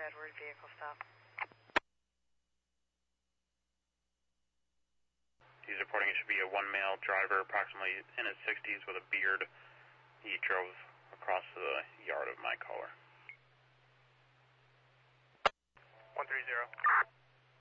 Edward, vehicle stop. He's reporting it should be a one-male driver, approximately in his 60s with a beard. He drove across the yard of my caller. 130.